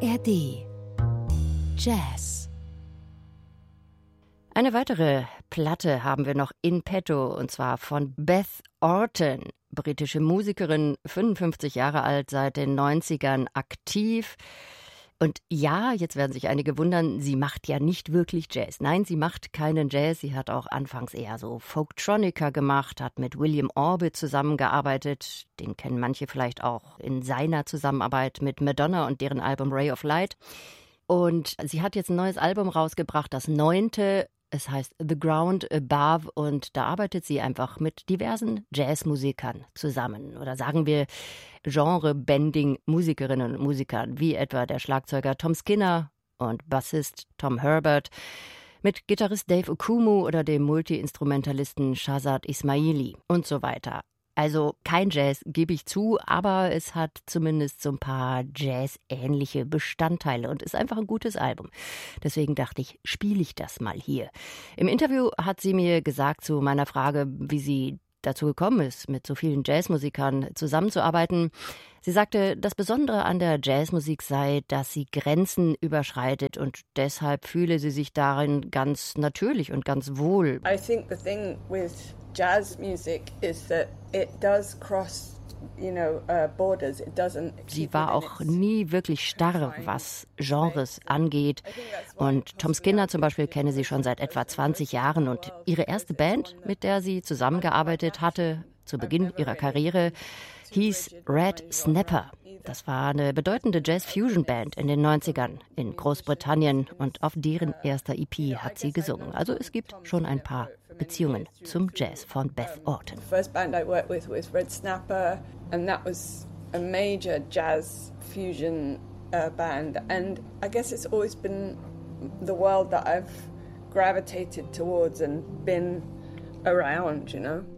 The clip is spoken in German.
ARD Jazz. Eine weitere Platte haben wir noch in petto, und zwar von Beth Orton, britische Musikerin, 55 Jahre alt, seit den 90ern aktiv. Und ja, jetzt werden sich einige wundern, sie macht ja nicht wirklich Jazz. Nein, sie macht keinen Jazz. Sie hat auch anfangs eher so Folktronica gemacht, hat mit William Orbit zusammengearbeitet. Den kennen manche vielleicht auch in seiner Zusammenarbeit mit Madonna und deren Album Ray of Light. Und sie hat jetzt ein neues Album rausgebracht, das 9. Es heißt The Ground Above, und da arbeitet sie einfach mit diversen Jazzmusikern zusammen. Oder sagen wir Genre-Bending-Musikerinnen und Musikern, wie etwa der Schlagzeuger Tom Skinner und Bassist Tom Herbert, mit Gitarrist Dave Okumu oder dem Multi-Instrumentalisten Shazad Ismaili und so weiter. Also kein Jazz, gebe ich zu, aber es hat zumindest so ein paar Jazz-ähnliche Bestandteile und ist einfach ein gutes Album. Deswegen dachte ich, spiele ich das mal hier. Im Interview hat sie mir gesagt zu meiner Frage, wie sie dazu gekommen ist, mit so vielen Jazzmusikern zusammenzuarbeiten. Sie sagte, das Besondere an der Jazzmusik sei, dass sie Grenzen überschreitet und deshalb fühle sie sich darin ganz natürlich und ganz wohl. I think the thing with jazz music is that it does cross, borders. It doesn't. Sie war auch nie wirklich starr, was Genres angeht. Und Tom Skinner zum Beispiel kenne sie schon seit etwa 20 Jahren. Und ihre erste Band, mit der sie zusammengearbeitet hatte, zu Beginn ihrer Karriere, hieß Red Snapper. Das war eine bedeutende Jazz-Fusion-Band in den 90ern in Großbritannien, und auf deren erster EP hat sie gesungen. Also es gibt schon ein paar Beziehungen zum Jazz von Beth Orton. The first band I worked with was Red Snapper, and that was a major jazz fusion band. And I guess it's always been the world that I've gravitated towards and been around,